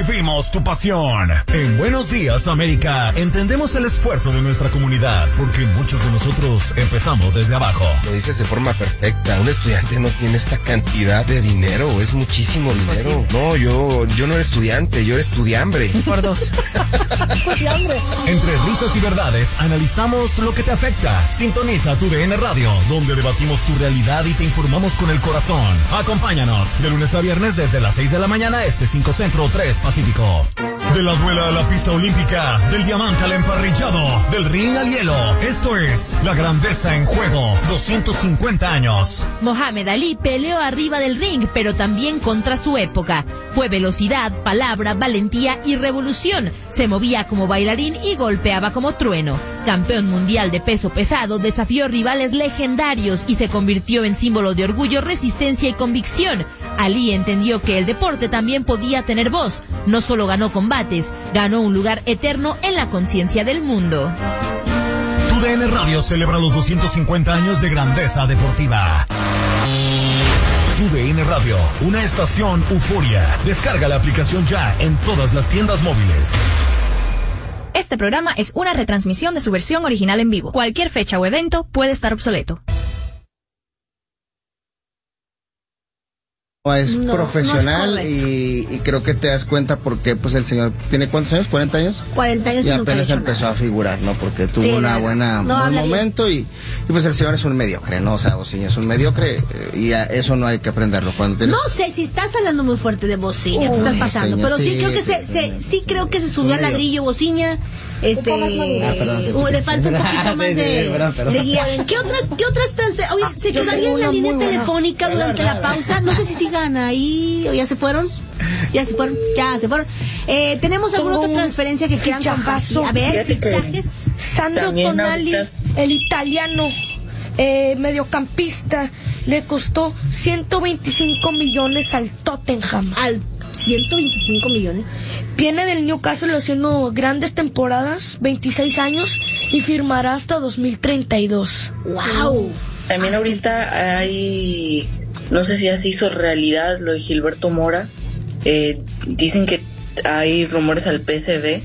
Vivimos tu pasión. En Buenos Días, América, entendemos el esfuerzo de nuestra comunidad, porque muchos de nosotros empezamos desde abajo. Lo dices de forma perfecta. Un estudiante no tiene esta cantidad de dinero, es muchísimo dinero. Pues sí. No, yo no era estudiante, yo era estudiambre. Por dos. Entre risas y verdades, analizamos lo que te afecta. Sintoniza tu DN Radio, donde debatimos tu realidad y te informamos con el corazón. Acompáñanos de lunes a viernes desde las 6 de la mañana, 5 Centro, 3 Pacífico. De la duela a la pista olímpica, del diamante al emparrillado, del ring al hielo. Esto es La Grandeza en Juego, 250 años. Mohamed Ali peleó arriba del ring, pero también contra su época. Fue velocidad, palabra, valentía y revolución. Se movía como bailarín y golpeaba como trueno. Campeón mundial de peso pesado, desafió rivales legendarios y se convirtió en símbolo de orgullo, resistencia y convicción. Ali entendió que el deporte también podía tener voz. No solo ganó combates, ganó un lugar eterno en la conciencia del mundo. Tu DN Radio celebra los 250 años de grandeza deportiva. Tu DN Radio, una estación euforia. Descarga la aplicación ya en todas las tiendas móviles. Este programa es una retransmisión de su versión original en vivo. Cualquier fecha o evento puede estar obsoleto. Es profesional, no es y creo que te das cuenta porque pues el señor tiene ¿cuántos años? ¿40 años? 40 años y apenas empezó a figurar, ¿no? Porque tuvo un buen momento y pues el señor es un mediocre, ¿no? O sea, Bociña es un mediocre y eso no hay que aprenderlo cuando tienes... No sé si estás hablando muy fuerte de Bociña, te estás pasando, Bociña, pero sí creo que sí creo que se subió al ladrillo Bociña. Le falta un poquito más de guía. ¿Qué otras transferencias? Oye, ¿se quedaría en la línea telefónica durante la pausa? No sé si sigan ahí o ya se fueron. ¿Tenemos alguna otra transferencia que quieran compartir? A ver, fichajes. Sandro Tonali, el italiano mediocampista, le costó 125 millones al Tottenham. ¿Al 125 millones? Viene del Newcastle haciendo grandes temporadas, 26 años, y firmará hasta 2032. ¡Wow! También ahorita hay, no sé si ya se hizo realidad lo de Gilberto Mora. Dicen que hay rumores al PSV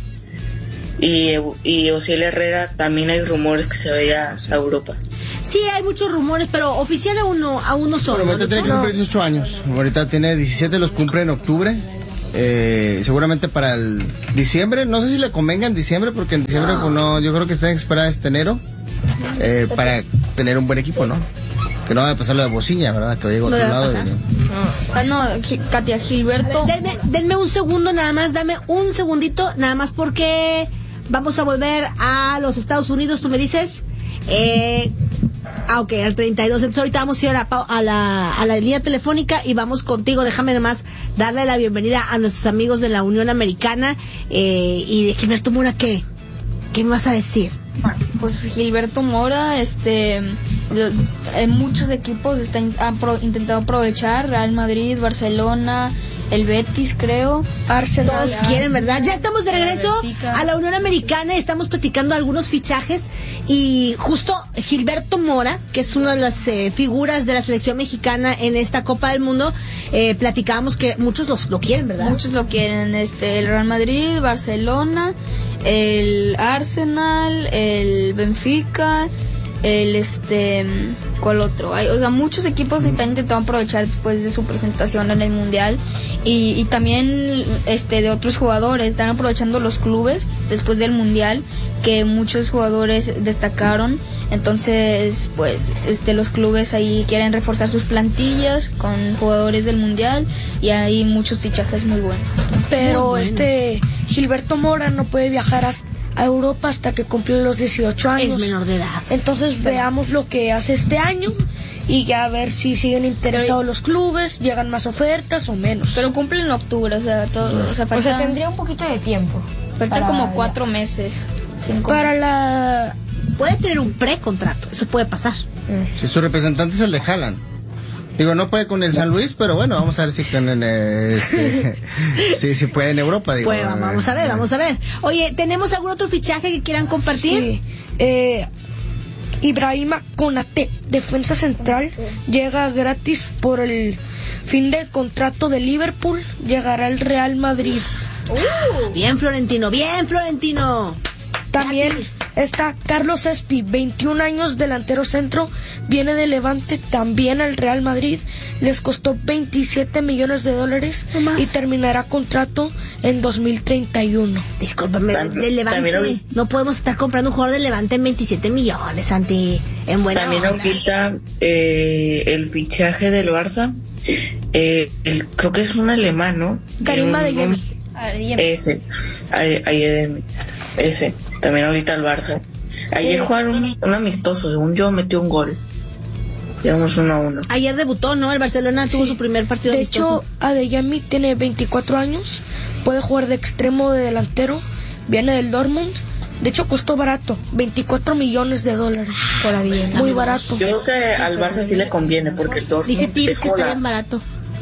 y Osiel Herrera también hay rumores que se vaya a Europa. Sí, hay muchos rumores, pero oficial aún no son. Pero ahorita tiene que cumplir 18 años. Ahorita tiene 17, los cumple en octubre. Seguramente para el diciembre, no sé si le convenga en diciembre, porque en diciembre pues no, yo creo que tienen que esperar este enero para tener un buen equipo, ¿no? Que no va a pasar lo de Bociña, ¿verdad? Que vaya a otro lado. Katia, Gilberto. Denme un segundo nada más, dame un segundito nada más porque vamos a volver a los Estados Unidos, tú me dices. Ok, al 32. Entonces ahorita vamos a ir a la línea telefónica y vamos contigo. Déjame nomás darle la bienvenida a nuestros amigos de la Unión Americana. Y de Gilberto Mora, ¿qué me vas a decir? Pues Gilberto Mora, muchos equipos han intentado aprovechar, Real Madrid, Barcelona, el Betis, creo. Arsenal. Todos quieren, ¿verdad? Ya estamos de regreso a la Unión Americana. Estamos platicando algunos fichajes. Y justo Gilberto Mora, que es una de las figuras de la selección mexicana en esta Copa del Mundo, platicábamos que muchos lo quieren, ¿verdad? Muchos lo quieren. El Real Madrid, Barcelona, el Arsenal, el Benfica, ¿cuál otro? Muchos equipos están intentando aprovechar después de su presentación en el Mundial y también de otros jugadores están aprovechando los clubes después del Mundial, que muchos jugadores destacaron. Entonces pues los clubes ahí quieren reforzar sus plantillas con jugadores del Mundial y hay muchos fichajes muy buenos. Pero Gilberto Mora no puede viajar a Europa hasta que cumple los 18 años. Es menor de edad. Entonces veamos lo que hace este año y ya a ver si siguen interesados los clubes, llegan más ofertas o menos. Pero cumple en octubre, tendría un poquito de tiempo. Falta como 4 meses. 5 meses. Puede tener un precontrato, eso puede pasar. Si su representante es el de Haaland. Digo, no puede con el San Luis, pero bueno, vamos a ver si si puede en Europa. Digo, pues vamos a ver. Oye, ¿tenemos algún otro fichaje que quieran compartir? Sí. Ibrahima Konate, defensa central, llega gratis por el fin del contrato de Liverpool, llegará al Real Madrid. Bien, Florentino, bien, Florentino. También está Carlos Espi, 21 años, delantero centro, viene de Levante, también al Real Madrid, les costó 27 millones de dólares y terminará contrato en 2031. Discúlpame, del Levante, no podemos estar comprando un jugador del Levante en 27 millones, Santi, en buena También onda. ahorita el fichaje del Barça, creo que es un alemán, ¿no? Karim Adeyemi. Ese. También ahorita el Barça. Ayer jugaron un amistoso, según yo metió un gol. Llevamos 1-1. Ayer debutó, ¿no? El Barcelona tuvo su primer partido amistoso. De hecho, Adeyemi tiene 24 años, puede jugar de extremo, de delantero, viene del Dortmund. De hecho, costó barato, 24 millones de dólares por Adeyemi. Muy barato. Yo creo que al Barça sí le conviene, porque el Dortmund... Dice Tibbs que está bien barato.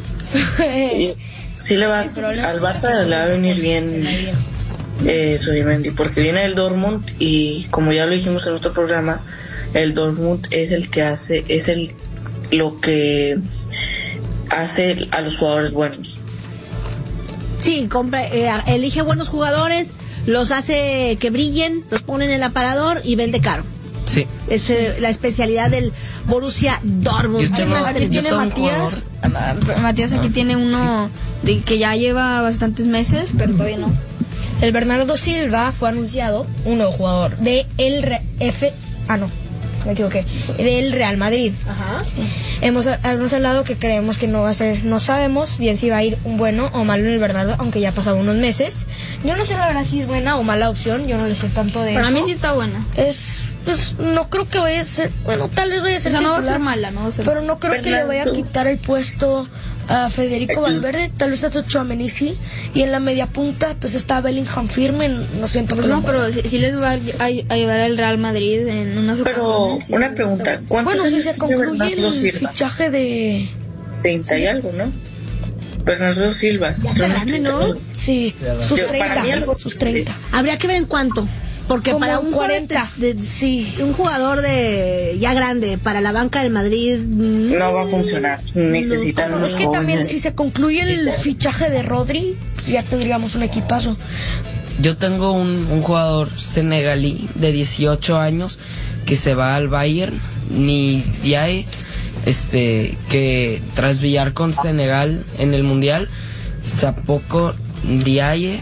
Sí le va, al Barça le va a venir bien Zubimendi, porque viene del Dortmund y como ya lo dijimos en nuestro programa, el Dortmund es el que hace, lo que hace a los jugadores buenos. Sí, elige buenos jugadores, los hace que brillen, los pone en el aparador y vende caro. Sí. Es la especialidad del Borussia Dortmund. Aquí tiene Matías. Matías aquí tiene uno que ya lleva bastantes meses, pero todavía no. El Bernardo Silva fue anunciado, un nuevo jugador de del Real Madrid. Ajá. Sí. Hemos hablado que creemos que no va a ser, no sabemos bien si va a ir un bueno o malo en el Bernardo, aunque ya ha pasado unos meses. Yo no sé la verdad si es buena o mala opción, yo no le sé tanto de Para eso. mí sí está buena. No creo que vaya a ser, bueno, tal vez vaya a ser no va a titular, ser mala, no va a ser. pero no creo que le vaya a quitar el puesto a Federico Valverde, tal vez a Tchouaméni sí, y en la media punta pues está Bellingham firme, no siento que pero sí les va a llevar al Real Madrid en unas ocasiones. Pero una pregunta, bueno, si se concluye el fichaje de 30 y algo, ¿no? Bernardo Silva. Ya está grande, ¿no? Sí, sus 30. Habría que ver en cuánto. Porque como para un 40, un jugador de ya grande para la banca del Madrid no va a funcionar. Necesitan unos Es que también jóvenes. si se concluye el fichaje de Rodri, pues ya tendríamos un equipazo. Yo tengo un jugador senegalí de 18 años que se va al Bayern, Ndiaye, que tras brillar con Senegal en el Mundial, Sapoko Ndiaye,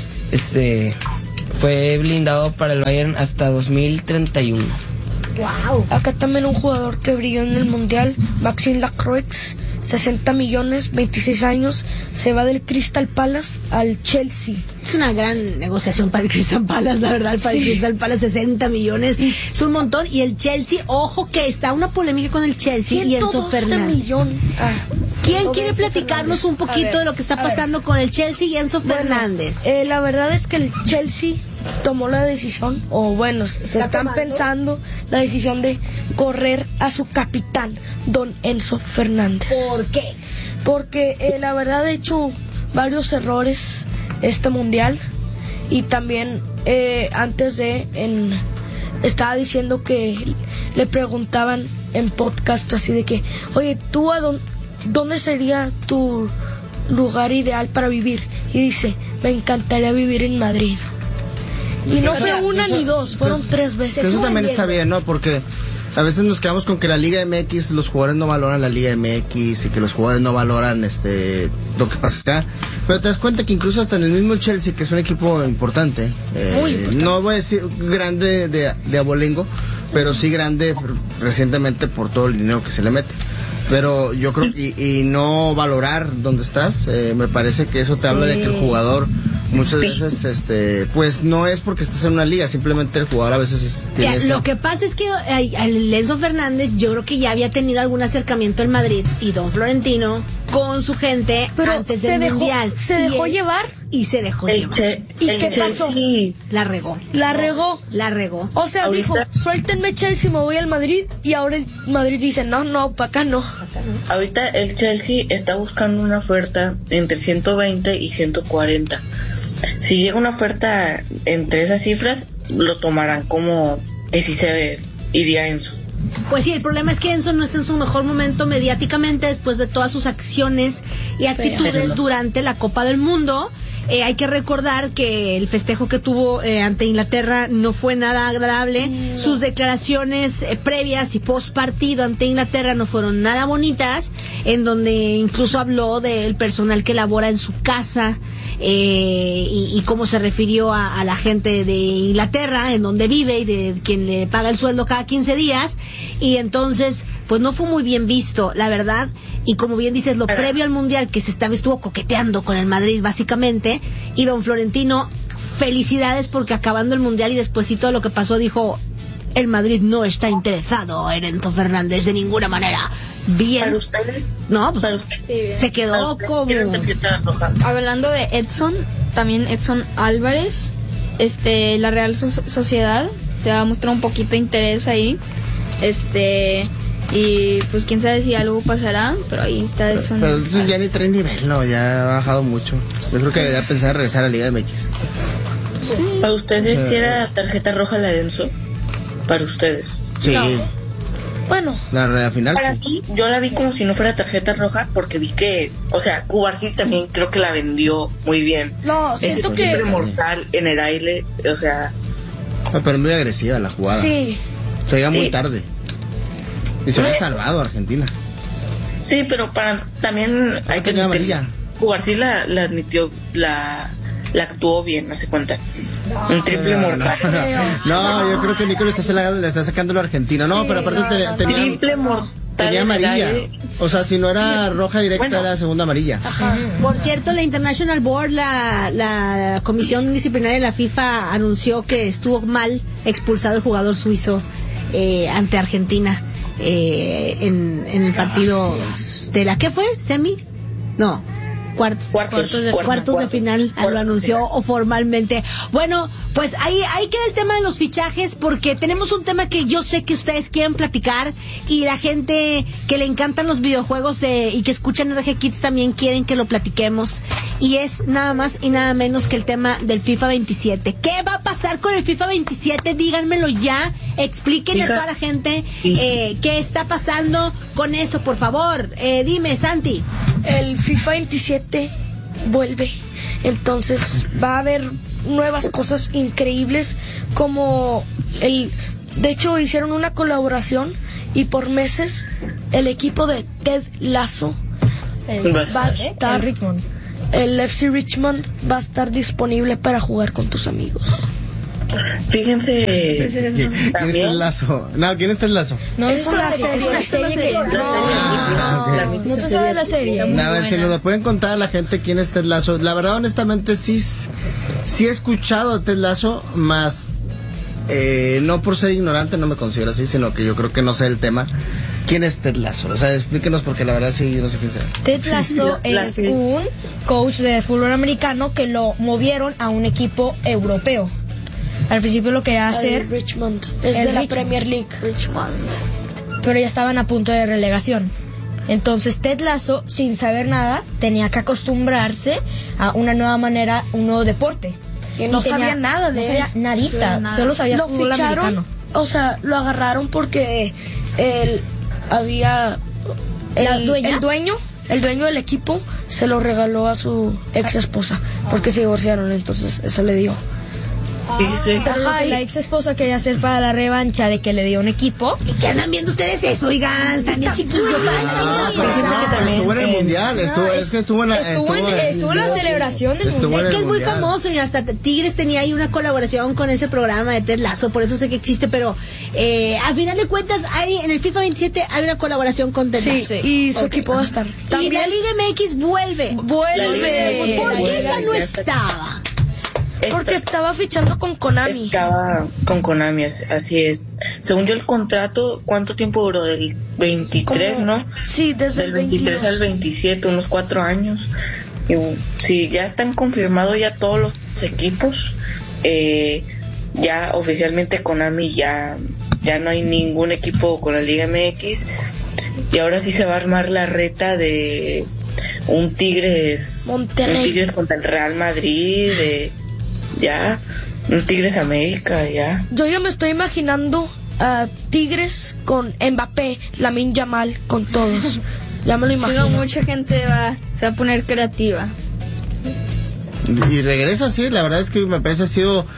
fue blindado para el Bayern hasta 2031. Wow. Acá también un jugador que brilló en el Mundial, Maxime Lacroix, 60 millones, 26 años, se va del Crystal Palace al Chelsea. Es una gran negociación para el Crystal Palace, la verdad, para el Crystal Palace 60 millones, es un montón. Y el Chelsea, ojo que está una polémica con el Chelsea y Enzo Fernández. ¿Quién quiere platicarnos un poquito de lo que está pasando con el Chelsea y Enzo Fernández? La verdad es que el Chelsea tomó la decisión, se están pensando la decisión de correr a su capitán, don Enzo Fernández. ¿Por qué? Porque la verdad ha hecho varios errores este mundial y también estaba diciendo que le preguntaban en podcast así de que, oye, ¿tú dónde sería tu lugar ideal para vivir? Y dice, me encantaría vivir en Madrid. Y no fue una ni dos, fueron 3 veces. Eso también está bien, ¿no? Porque a veces nos quedamos con que la Liga MX, los jugadores no valoran la Liga MX y que los jugadores no valoran lo que pasa acá. Pero te das cuenta que incluso hasta en el mismo Chelsea, que es un equipo importante, muy importante. No voy a decir grande de abolengo, pero sí grande recientemente por todo el dinero que se le mete. Pero yo creo que y no valorar dónde estás, me parece que eso te habla de que el jugador muchas veces pues no es porque estés en una liga, simplemente el jugador a veces lo que pasa es que el Enzo Fernández yo creo que ya había tenido algún acercamiento en Madrid y don Florentino con su gente antes del Mundial. Se dejó llevar. Y se dejó llevar. ¿Y qué pasó? La regó. La regó. O sea, ahorita, dijo, suéltenme Chelsea, me voy al Madrid. Y ahora el Madrid dice, no, para acá no. Ahorita el Chelsea está buscando una oferta entre 120 y 140. Si llega una oferta entre esas cifras, lo tomarán como si se iría Enzo. Pues sí, el problema es que Enzo no está en su mejor momento mediáticamente después de todas sus acciones y actitudes durante la Copa del Mundo. Hay que recordar que el festejo que tuvo ante Inglaterra no fue nada agradable. Sus declaraciones previas y post partido ante Inglaterra no fueron nada bonitas, en donde incluso habló del personal que labora en su casa y cómo se refirió a la gente de Inglaterra, en donde vive y de quien le paga el sueldo cada 15 días. Y entonces, pues no fue muy bien visto, la verdad. Y como bien dices, lo previo al Mundial, que estuvo coqueteando con el Madrid básicamente, y don Florentino, felicidades porque acabando el Mundial y despuesito de lo que pasó dijo, el Madrid no está interesado en Enzo Fernández de ninguna manera. Bien. ¿Para ustedes? No, pues, ¿Para ustedes? Sí, bien. Se quedó como... Hablando de Edson, también Edson Álvarez, la Real Sociedad se va a mostrar un poquito de interés ahí, y pues quién sabe si algo pasará, pero ahí está Edson. Pero Edson ya ni trae nivel, no, ya ha bajado mucho. Yo creo que debería pensar en regresar a la Liga MX. Sí. ¿Para ustedes si era tarjeta roja la de Enzo? ¿Para ustedes? Sí. No. Bueno, la final para sí. mí, yo la vi como si no fuera tarjeta roja porque vi que, o sea, Cubarsí también creo que la vendió muy bien. no, siento que... Siempre mortal en el aire, o sea... No, pero es muy agresiva la jugada. Sí. Se llega muy tarde. Y se había salvado a Argentina. Sí, pero también hay que admitir, Cubarsí la admitió, la actuó bien, no se cuenta. Un triple mortal. No, yo creo que Nico le está sacando lo argentino. No, pero aparte tenía triple mortal. Tenía amarilla. O sea, si no era roja directa, era segunda amarilla. Ajá. Por cierto, la International Board, la comisión disciplinaria de la FIFA, anunció que estuvo mal expulsado el jugador suizo ante Argentina en el partido de la... ¿Qué fue? ¿Semi? No. Cuartos de final, lo anunció o formalmente. Bueno, pues ahí queda el tema de los fichajes, porque tenemos un tema que yo sé que ustedes quieren platicar y la gente que le encantan los videojuegos y que escuchan RG Kids también quieren que lo platiquemos, y es nada más y nada menos que el tema del FIFA 27. ¿Qué va a pasar con el FIFA 27? Díganmelo ya, explíquenle a toda la gente qué está pasando con eso, por favor. Dime, Santi. El FIFA 27 vuelve, entonces va a haber nuevas cosas increíbles, como de hecho hicieron una colaboración y por meses el equipo de Ted Lasso va a estar, el FC Richmond va a estar disponible para jugar con tus amigos. Fíjense. ¿Quién es Ted Lasso? No, ¿quién es Ted Lasso? No, es una serie que... No se sabe la serie. Si nos lo pueden contar a la gente quién es Ted Lasso. La verdad, honestamente, sí he escuchado a Ted Lasso, más no por ser ignorante, no me considero así, sino que yo creo que no sé el tema. ¿Quién es Ted Lasso? O sea, explíquenos, porque la verdad sí, no sé quién sea. Ted Lasso es un coach de fútbol americano que lo movieron a un equipo europeo. Al principio lo quería hacer Richmond, es de la Premier League. Richmond. Pero ya estaban a punto de relegación. Entonces Ted Lasso, sin saber nada, tenía que acostumbrarse a una nueva manera, un nuevo deporte. Y no sabía nada de él. Nadita, solo sabía fútbol americano. O sea, lo agarraron porque él había... El dueño del equipo se lo regaló a su ex esposa porque se divorciaron, entonces eso le dio. La ex esposa quería hacer para la revancha de que le dio un equipo. ¿Y qué andan viendo ustedes eso? Oigan, están bien chiquitos. Estuvo en el mundial, estuvo en la celebración del mundial. Que es muy famoso, y hasta Tigres tenía ahí una colaboración con ese programa de Ted Lasso, por eso sé que existe, pero al final de cuentas en el FIFA 27 hay una colaboración con Ted Lasso. Sí, y su equipo va a estar. Y la Liga MX vuelve. Pues, ¿por qué ya no estaba? Porque estaba fichando con Konami. Estaba con Konami, así es. Según yo el contrato, ¿cuánto tiempo duró? Del 23, ¿no? Sí, desde del 23 al 27, unos 4 años. Y sí, ya están confirmados ya todos los equipos. Ya oficialmente Konami ya no hay ningún equipo con la Liga MX. Y ahora sí se va a armar la reta de un Tigres Monterrey. Un Tigres contra el Real Madrid, un Tigres América, ya. Yo ya me estoy imaginando Tigres con Mbappé, Lamine Yamal, con todos. Ya me lo imagino. Mucha gente se va a poner creativa. Y regresa, sí, la verdad es que me parece ha sido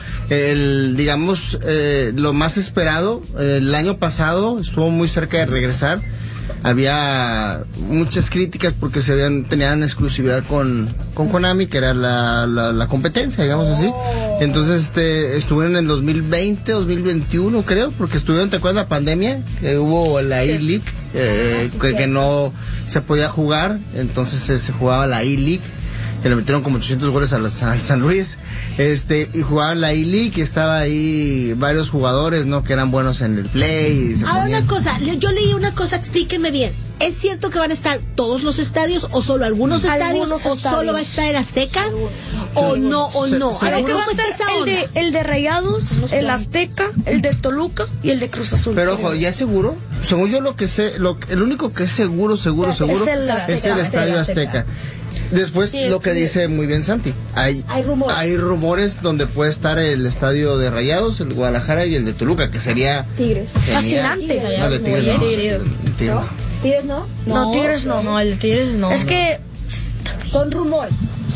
lo más esperado. El año pasado estuvo muy cerca de regresar. Había muchas críticas porque tenían exclusividad con Konami, que era la competencia, digamos así. Entonces estuvieron en 2020, 2021 creo, porque estuvieron, ¿te acuerdas la pandemia? Que hubo la E-League, que no se podía jugar, entonces se jugaba la E-League. Que le metieron como 800 goles al San Luis, y jugaban la E-League, y estaba ahí varios jugadores, ¿no? Que eran buenos en el play. Ahora una cosa, yo leí una cosa, explíquenme bien. ¿Es cierto que van a estar todos los estadios, o solo algunos estadios, o solo va a estar el Azteca? ¿O no? A ver, ¿qué va a estar? El de Rayados, el Azteca, el de Toluca y el de Cruz Azul. Pero ojo, ¿ya es seguro? Según yo lo que sé, el único que es seguro es el Estadio Azteca. Después, sí, lo que dice muy bien Santi, hay rumores donde puede estar el estadio de Rayados, el Guadalajara y el de Toluca, que sería Tigres. Fascinante. No, de Tigres no. ¿Tigres no? No, Tigres no. No, el de Tigres no. Es que son rumores.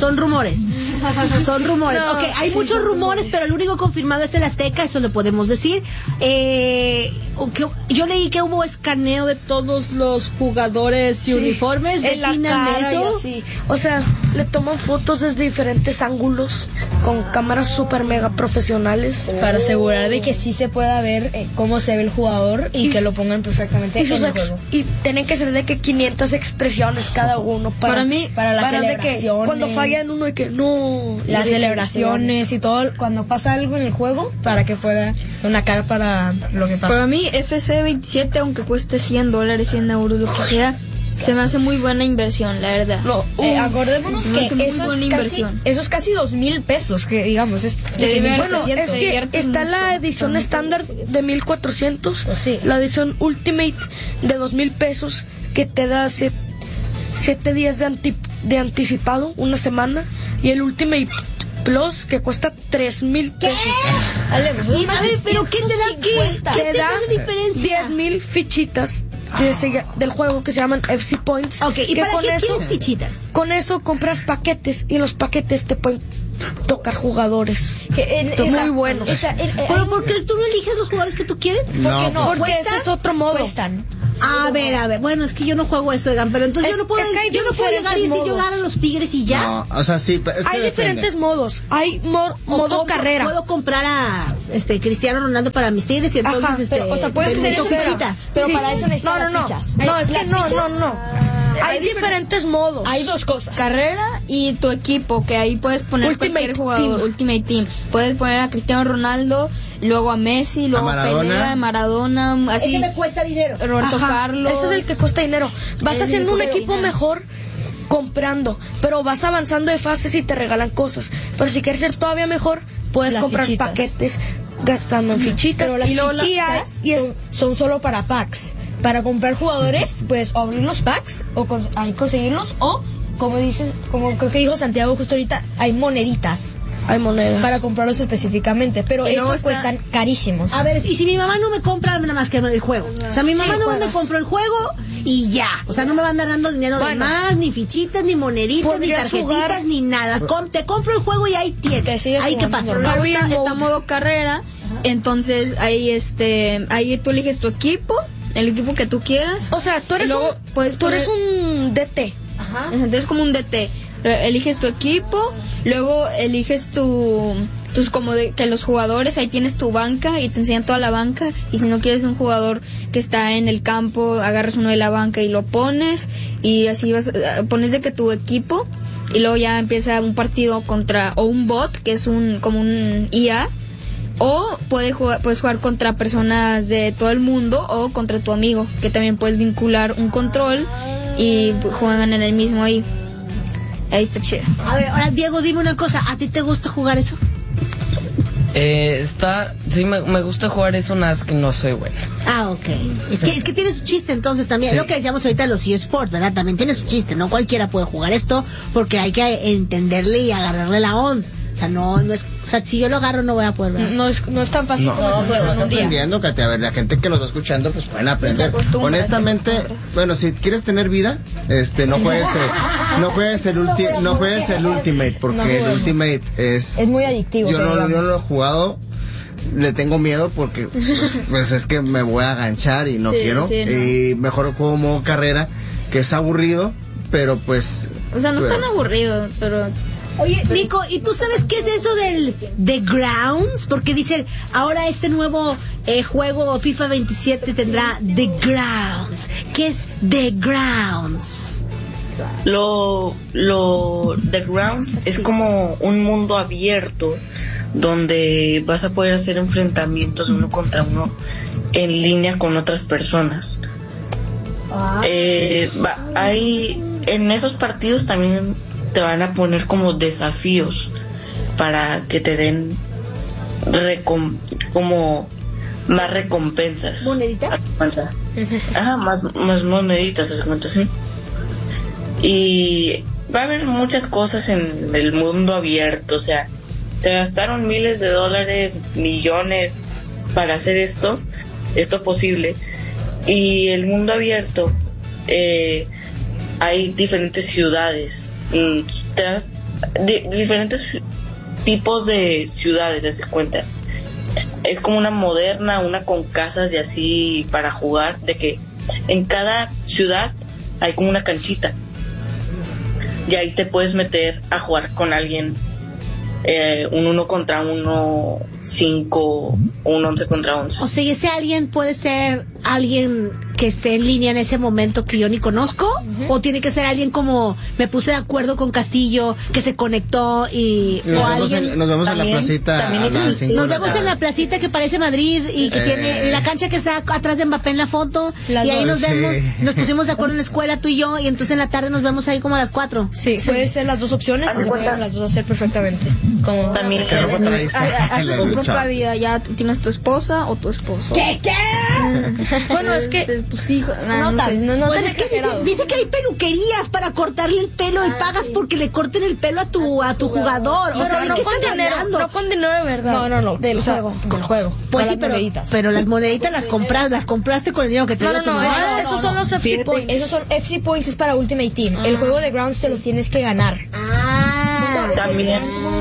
No, ok, hay muchos rumores, pero el único confirmado es el Azteca, eso lo podemos decir. Yo leí que hubo escaneo de todos los jugadores y uniformes. En la cara eso. Y así. O sea, le toman fotos desde diferentes ángulos con cámaras super mega profesionales para asegurar de que sí se pueda ver cómo se ve el jugador y que lo pongan perfectamente en el juego. Y tienen que ser de que 500 expresiones cada uno para la celebración. Cuando fallan uno y que no, las celebraciones y todo, cuando pasa algo en el juego, para que pueda una cara para lo que pasa. Para mí FC 27, aunque cueste $100, 100 euros, lo que sea, se me hace muy buena inversión, la verdad. No, acordémonos que eso es casi 2,000 pesos, que digamos bueno, es que está la edición estándar de 1,400, sí. La edición Ultimate de 2,000 pesos, que te da 7 días de anticipado, una semana, y el Ultimate Plus, que cuesta 3,000 pesos. ¿Pero qué te da? ¿Qué te da de diferencia? 10,000 fichitas del juego que se llaman FC Points. Ok, ¿y para qué quieres fichitas? Con eso compras paquetes, y los paquetes te pueden tocar jugadores muy buenos. ¿Pero por qué tú no eliges los jugadores que tú quieres? Porque ese es otro modo. Cuestan. A ver, bueno, es que yo no juego eso, oigan, pero entonces yo no puedo llegar y decir yo gano a los Tigres y ya. No, o sea, sí, pero es que hay diferentes modos. Hay modo carrera. Puedo comprar a Cristiano Ronaldo para mis Tigres y entonces puedes hacer fichitas. Pero para eso necesitas fichas. No, es que no. Hay diferentes modos. Hay dos cosas. Carrera y tu equipo, que ahí puedes poner cualquier jugador. Ultimate Team. Puedes poner a Cristiano Ronaldo, luego a Messi, luego a Pelé, Maradona, así. Ese me cuesta dinero. Roberto Carlos. Ese es el que cuesta dinero. Vas haciendo un equipo mejor comprando, pero vas avanzando de fases y te regalan cosas. Pero si quieres ser todavía mejor, puedes comprar paquetes gastando en fichitas. Pero las fichitas son solo para packs. Para comprar jugadores, pues o abrir los packs o conseguirlos, o como creo que dijo Santiago justo ahorita, hay moneditas. Hay monedas para comprarlos específicamente, pero esos cuestan carísimos. A ver, y si mi mamá no me compra nada más que el juego, o sea, mi mamá no me compró el juego y ya, o sea, no me va a andar dando dinero de más, ni fichitas, ni moneditas, ni tarjetitas, ni nada. Te compro el juego y ahí tienes. Ahí qué pasa. Está modo carrera, entonces ahí tú eliges tu equipo, el equipo que tú quieras. O sea, tú eres un DT. Ajá. Entonces como un DT. Eliges tu equipo, luego eliges que los jugadores, ahí tienes tu banca y te enseñan toda la banca, y si no quieres un jugador que está en el campo, agarras uno de la banca y lo pones, y así pones de que tu equipo, y luego ya empieza un partido contra, o un bot, que es como un IA, o puedes jugar contra personas de todo el mundo, o contra tu amigo, que también puedes vincular un control y juegan en el mismo ahí. Ahí está chido. A ver, ahora Diego, dime una cosa, ¿a ti te gusta jugar eso? Sí, me gusta jugar eso, nada más que no soy bueno. Ah, ok. Es que tiene su chiste entonces también. Sí. Lo que decíamos ahorita de los eSports, ¿verdad? También tiene su chiste, no cualquiera puede jugar esto porque hay que entenderle y agarrarle la onda. O sea, no es, o sea, si yo lo agarro no voy a poder ver. No es tan fácil como pero vas aprendiendo, Katy. A ver, la gente que lo está escuchando, pues pueden aprender. Honestamente, bueno, si quieres tener vida, no juegues el Ultimate, porque el Ultimate es muy adictivo. Yo no lo he jugado. Le tengo miedo porque pues es que me voy a aganchar y no quiero. Sí, no. Y mejor juego modo carrera, que es aburrido, pero pues... O sea, no es tan aburrido, pero... Oye, Nico, ¿y tú sabes qué es eso del The Grounds? Porque dicen, ahora este nuevo juego FIFA 27 tendrá The Grounds. ¿Qué es The Grounds? The Grounds es como un mundo abierto donde vas a poder hacer enfrentamientos uno contra uno en línea con otras personas. Hay en esos partidos también te van a poner como desafíos para que te den como más recompensas. ¿Moneditas? Ajá, más moneditas, ¿se cuenta? Sí. Y va a haber muchas cosas en el mundo abierto, o sea, se gastaron miles de dólares, millones para hacer esto posible. Y el mundo abierto, hay diferentes ciudades, diferentes tipos de ciudades, ¿se cuenta? Es como una moderna, una con casas y así para jugar, de que en cada ciudad hay como una canchita. Y ahí te puedes meter a jugar con alguien, un 1 contra 1, 5, un 11 contra 11. O sea, ¿y ese alguien puede ser alguien que esté en línea en ese momento que yo ni conozco? ¿O tiene que ser alguien como me puse de acuerdo con Castillo, que se conectó y... Nos vemos en la placita a las 5 Nos vemos en la placita que parece Madrid y que tiene la cancha que está atrás de Mbappé en la foto. Y ahí nos vemos, nos pusimos de acuerdo en la escuela tú y yo, y entonces en la tarde nos vemos ahí como a las 4. Sí, puede ser las dos opciones, se pueden las dos hacer perfectamente. Como también haces tu propia vida, ya tienes tu esposa o tu esposo. ¿Qué? Bueno, es que tus hijos... Pues es que dice que hay peluquerías para cortarle el pelo y pagas porque le corten el pelo a tu jugador. O sea, no con dinero, no con dinero de verdad. No, del juego. Del juego. Pues sí, pero las moneditas las compraste con el dinero que te dio tu mamá. Esos son los FC Points. Esos son FC Points, es para Ultimate Team. El juego de Grounds te los tienes que ganar. También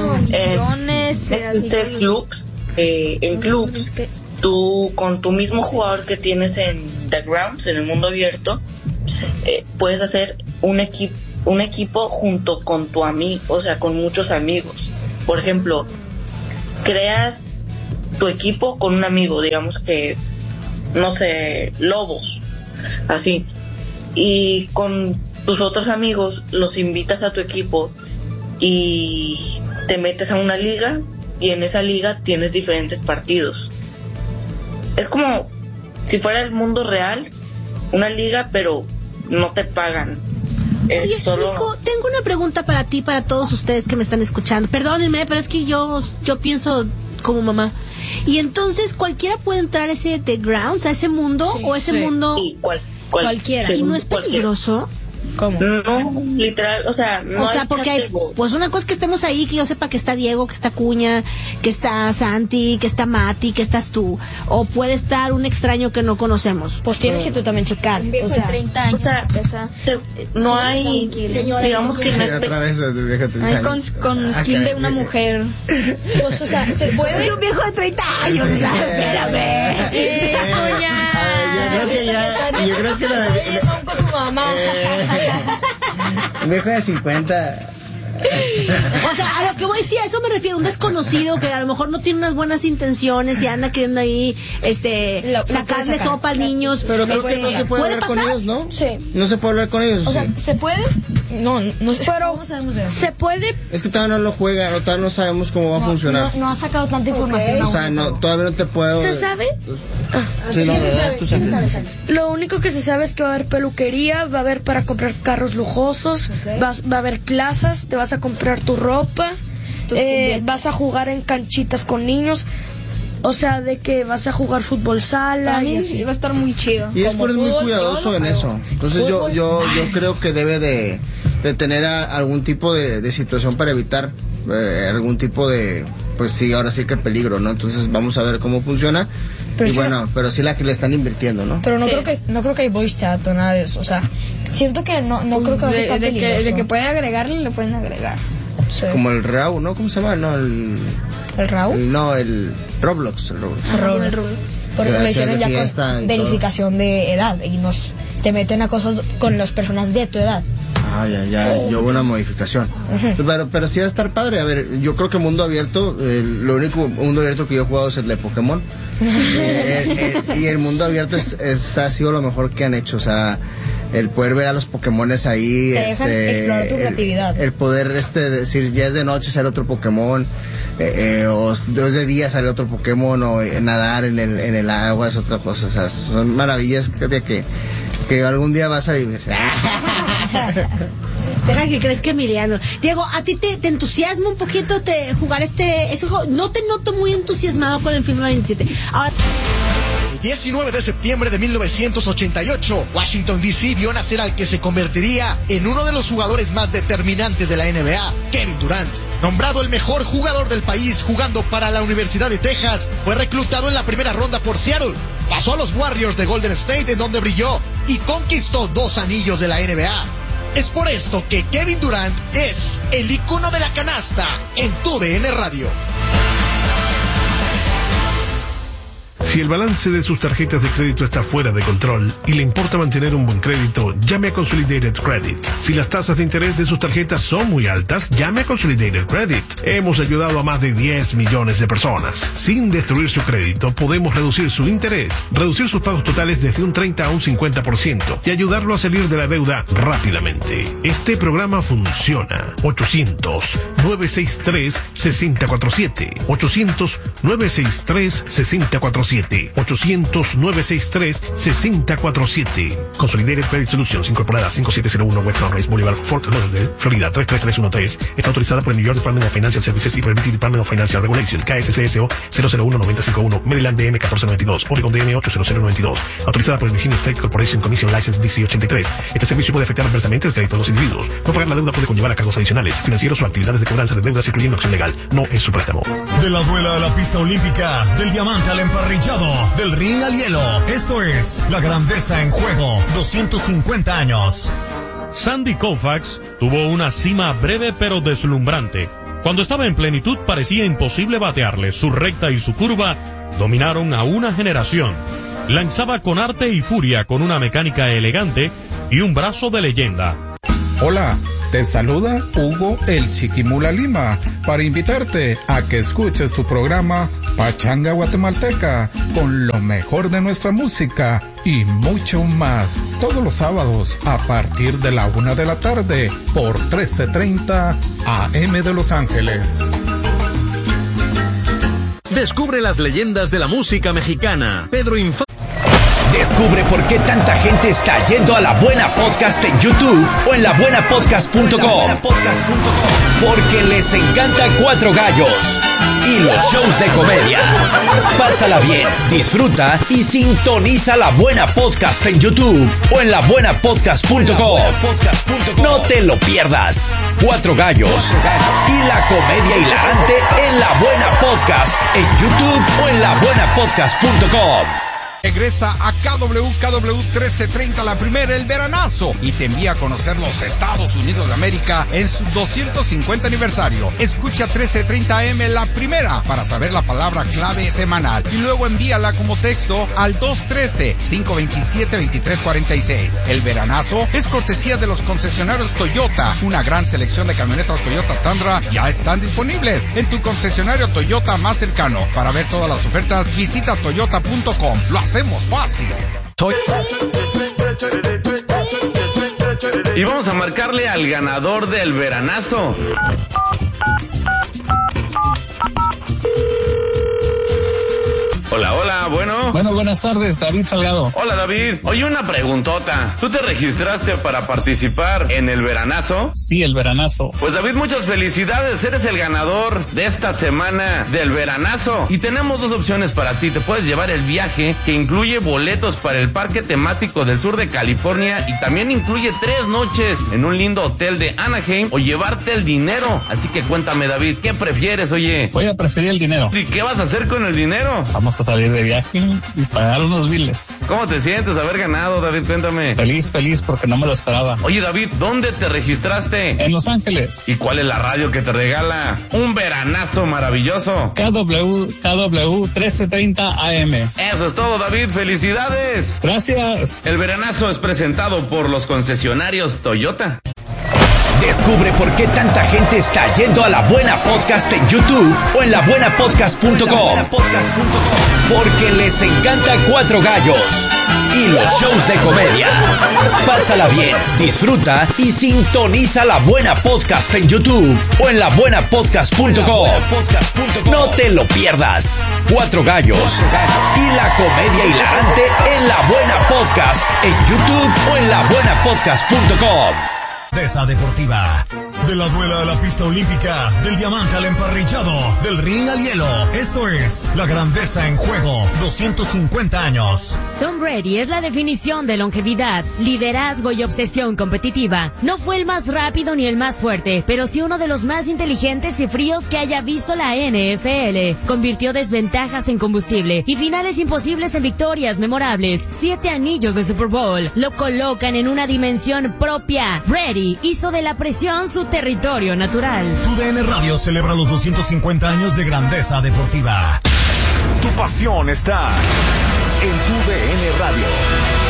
existe clubs. En clubs, tú con tu mismo jugador que tienes en The Grounds, en el mundo abierto, puedes hacer un equipo junto con tu amigo, o sea, con muchos amigos. Por ejemplo, creas tu equipo con un amigo, digamos que, no sé, Lobos, así, y con tus otros amigos los invitas a tu equipo y te metes a una liga, y en esa liga tienes diferentes partidos. Es como si fuera el mundo real, una liga, pero no te pagan. Oye, solo... Nico, tengo una pregunta para ti, para todos ustedes que me están escuchando. Perdónenme, pero es que yo pienso como mamá. Y entonces, ¿cualquiera puede entrar a ese The Grounds, a ese mundo? Sí, ¿o ese mundo? Sí, cualquiera. ¿Y no es peligroso? ¿Cómo? No, literal, o sea, no. O sea, porque hay, pues una cosa es que estemos ahí, que yo sepa que está Diego, que está Cuña, que está Santi, que está Mati, que estás tú, o puede estar un extraño que no conocemos. Pues tienes que tú también checar. O sea, 30 años. No hay, digamos que no es con skin de una mujer. Pues, o sea, se puede. Y un viejo de 30 años, o sea, espérame. Yo creo que con su mamá. Un viejo de 50. O sea, a lo que voy a decir, a eso me refiero, un desconocido que a lo mejor no tiene unas buenas intenciones y anda queriendo ahí, sacarle sopa a niños. Pero creo que no se puede hablar con ellos, ¿no? Sí. No se puede hablar con ellos. O sea, ¿se puede? No sé. Pero no sabemos de eso. Se puede. Es que todavía no lo juegan, o todavía no sabemos cómo va a funcionar. No ha sacado tanta información. O sea, todavía no te puedo. ¿Se sabe? Sí, no, ¿verdad? Tú sabes. Lo único que se sabe es que va a haber peluquería, va a haber para comprar carros lujosos, va a haber plazas, te vas a comprar tu ropa, vas a jugar en canchitas con niños. O sea, de que vas a jugar fútbol sala y así. Va a estar muy chido. Y es por muy cuidadoso en eso. Entonces yo creo que debe de tener algún tipo de situación para evitar algún tipo de, pues sí, ahora sí que peligro, ¿no? Entonces vamos a ver cómo funciona. Pero y sí, bueno, pero sí la que le están invirtiendo, ¿no? Pero no creo que hay voice chat o nada de eso, o sea, siento que no creo que va a ser tan peligroso. De que puede agregarle, le pueden agregar. Sí. Como el RAW, ¿no? ¿Cómo se llama? No, ¿El RAW? No, el Roblox. El Roblox. Porque lo hicieron ya con verificación de edad y te meten a cosas con las personas de tu edad. Ya hubo una modificación. Pero sí va a estar padre. A ver, yo creo que mundo abierto, lo único mundo abierto que yo he jugado es el de Pokémon. Y el mundo abierto ha sido lo mejor que han hecho. O sea, el poder ver a los Pokémones ahí, te dejan explorar tu creatividad. El poder decir, ya es de noche sale otro Pokémon, o es de día sale otro Pokémon, o nadar en el agua es otra cosa. O sea, son maravillas que algún día vas a vivir. Deja que crees que Emiliano. Diego, ¿a ti te entusiasma un poquito jugar este juego? No te noto muy entusiasmado con el FIFA 27. Ahora... El 19 de septiembre de 1988, Washington D.C. vio nacer al que se convertiría en uno de los jugadores más determinantes de la NBA, Kevin Durant. Nombrado el mejor jugador del país jugando para la Universidad de Texas, fue reclutado en la primera ronda por Seattle. Pasó a los Warriors de Golden State, en donde brilló y conquistó 2 anillos de la NBA. Es por esto que Kevin Durant es el icono de la canasta en TUDN Radio. Si el balance de sus tarjetas de crédito está fuera de control y le importa mantener un buen crédito, llame a Consolidated Credit. Si las tasas de interés de sus tarjetas son muy altas, llame a Consolidated Credit. Hemos ayudado a más de 10 millones de personas. Sin destruir su crédito, podemos reducir su interés, reducir sus pagos totales desde un 30 a un 50% y ayudarlo a salir de la deuda rápidamente. Este programa funciona. 800-963-6047. 800-963-6047. 800-963-6047. Consolidated Credit Solutions, incorporada 5701 West Sunrise Boulevard, Fort Lauderdale, Florida 33313. Está autorizada por el New York Department of Financial Services y por el British Department of Financial Regulation, KSCSO 001951, Maryland DM 1492, Oregon DM 80092. Autorizada por el Virginia State Corporation Commission License DC 83. Este servicio puede afectar adversamente el crédito de los individuos. No pagar la deuda puede conllevar a cargos adicionales, financieros o actividades de cobranza de deudas, incluyendo acción legal. No es su préstamo. De la duela a la pista olímpica, del diamante al emparrillado, del ring al hielo. Esto es La Grandeza en Juego, 250 años. Sandy Koufax tuvo una cima breve pero deslumbrante. Cuando estaba en plenitud parecía imposible batearle. Su recta y su curva dominaron a una generación. Lanzaba con arte y furia, con una mecánica elegante y un brazo de leyenda. Hola, te saluda Hugo el Chiquimula Lima para invitarte a que escuches tu programa Pachanga Guatemalteca con lo mejor de nuestra música y mucho más, todos los sábados a partir de la 1 de la tarde por 1330 AM de Los Ángeles. Descubre las leyendas de la música mexicana. Pedro Infante. Descubre por qué tanta gente está yendo a La Buena Podcast en YouTube o en labuenapodcast.com. Porque les encanta Cuatro Gallos y los shows de comedia. Pásala bien, disfruta y sintoniza La Buena Podcast en YouTube o en labuenapodcast.com. No te lo pierdas. Cuatro Gallos y la comedia hilarante en La Buena Podcast en YouTube o en labuenapodcast.com. Regresa a KWKW 1330 la primera, el veranazo, y te envía a conocer los Estados Unidos de América en su 250 aniversario. Escucha 1330 AM la primera para saber la palabra clave semanal y luego envíala como texto al 213-527-2346. El veranazo es cortesía de los concesionarios Toyota. Una gran selección de camionetas Toyota Tundra ya están disponibles en tu concesionario Toyota más cercano. Para ver todas las ofertas, visita toyota.com. Lo hacemos fácil. Y vamos a marcarle al ganador del veranazo. Hola, hola, bueno. Bueno, buenas tardes, David Salgado. Hola, David. Oye, una preguntota. ¿Tú te registraste para participar en el veranazo? Sí, el veranazo. Pues, David, muchas felicidades. Eres el ganador de esta semana del veranazo. Y tenemos dos opciones para ti. Te puedes llevar el viaje que incluye boletos para el parque temático del sur de California y también incluye 3 noches en un lindo hotel de Anaheim o llevarte el dinero. Así que cuéntame, David, ¿qué prefieres, oye? Voy a preferir el dinero. ¿Y qué vas a hacer con el dinero? Vamos a salir de viaje y pagar unos biles. ¿Cómo te sientes haber ganado, David? Cuéntame. Feliz porque no me lo esperaba. Oye, David, ¿dónde te registraste? En Los Ángeles. ¿Y cuál es la radio que te regala un veranazo maravilloso? KW 1330 AM. Eso es todo, David. ¡Felicidades! Gracias. El veranazo es presentado por los concesionarios Toyota. Descubre por qué tanta gente está yendo a La Buena Podcast en YouTube o en labuenapodcast.com. Porque les encanta Cuatro Gallos y los shows de comedia. Pásala bien, disfruta y sintoniza La Buena Podcast en YouTube o en labuenapodcast.com. No te lo pierdas. Cuatro Gallos y la comedia hilarante en La Buena Podcast en YouTube o en labuenapodcast.com. Grandeza Deportiva. De la duela a la pista olímpica, del diamante al emparrillado, del ring al hielo. Esto es La Grandeza en Juego, 250 años. Tom Brady es la definición de longevidad, liderazgo y obsesión competitiva. No fue el más rápido ni el más fuerte, pero sí uno de los más inteligentes y fríos que haya visto la NFL. Convirtió desventajas en combustible y finales imposibles en victorias memorables. 7 anillos de Super Bowl lo colocan en una dimensión propia. Brady hizo de la presión su territorio natural. Tu DN Radio celebra los 250 años de Grandeza Deportiva. Tu pasión está en tu DN Radio.